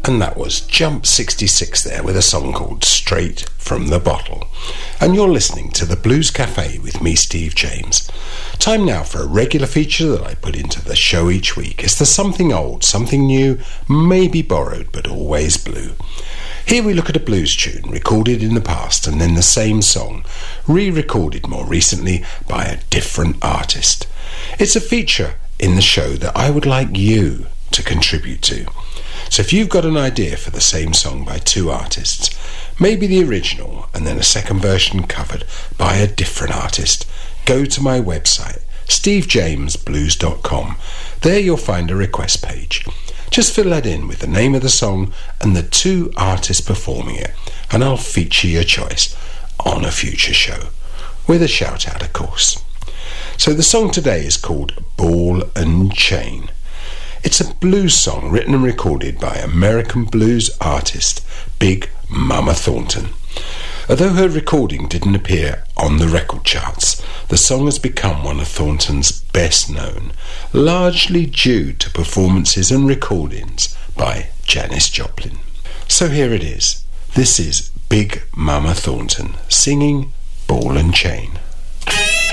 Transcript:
And that was Jump 66 there with a song called Straight from the Bottle. And you're listening to the Blues Cafe with me, Steve James. Time now for a regular feature that I put into the show each week. It's the something old, something new, maybe borrowed, but always blue. Here we look at a blues tune recorded in the past and then the same song, re-recorded more recently by a different artist. It's a feature in the show that I would like you to contribute to. So if you've got an idea for the same song by two artists, maybe the original and then a second version covered by a different artist, go to my website, stevejamesblues.com. There you'll find a request page. Just fill that in with the name of the song and the two artists performing it, and I'll feature your choice on a future show, with a shout out of course. So the song today is called Ball and Chain. It's a blues song written and recorded by American blues artist Big Mama Thornton. Although her recording didn't appear on the record charts, the song has become one of Thornton's best known, largely due to performances and recordings by Janis Joplin. So here it is. This is Big Mama Thornton singing Ball and Chain.